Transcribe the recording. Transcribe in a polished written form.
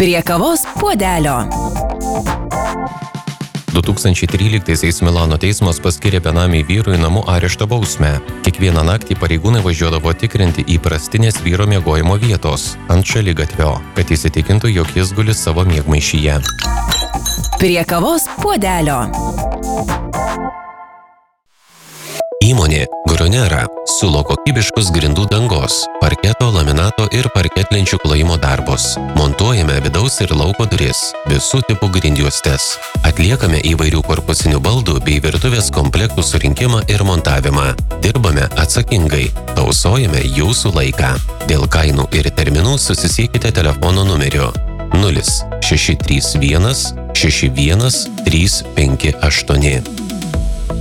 Prie kavos puodelio. 2013-aisiais Milano teismas paskyrė benamiai vyrui namų arešto bausmę. Kiekvieną naktį pareigūnai važiuodavo tikrinti įprastinės vyro miegojimo vietos ant šaligatvio, kad įsitikintų, jog jis guli savo miegmaišyje. Prie kavos puodelio. Įmonė Grunera siūlo kokybiškus grindų dangos, parketo, laminato ir parketlenčių klojimo darbus. Montuojame vidaus ir lauko duris, visų tipų grindjuostes. Atliekame įvairių korpusinių baldų bei virtuvės komplektų surinkimą ir montavimą. Dirbame atsakingai, tausojame jūsų laiką. Dėl kainų ir terminų susisiekite telefono numeriu 0631 61 358.